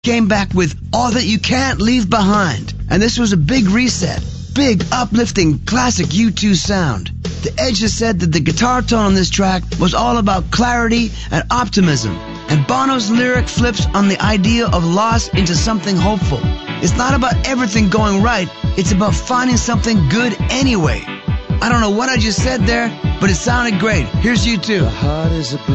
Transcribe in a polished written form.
came back with All That You Can't Leave Behind. And this was a big reset. Big, uplifting, classic U2 sound. The Edge has said that the guitar tone on this track was all about clarity and optimism. And Bono's lyric flips on the idea of loss into something hopeful. It's not about everything going right. It's about finding something good anyway. I don't know what I just said there, but it sounded great. Here's U2.